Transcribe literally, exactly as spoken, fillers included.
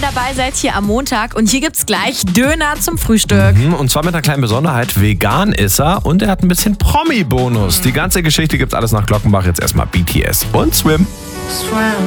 dabei seid hier am Montag. Und hier gibt's gleich Döner zum Frühstück. Mhm, und zwar mit einer kleinen Besonderheit. Vegan ist er und er hat ein bisschen Promi-Bonus. Die ganze Geschichte gibt's alles nach Glockenbach. Jetzt erstmal B T S und Swim.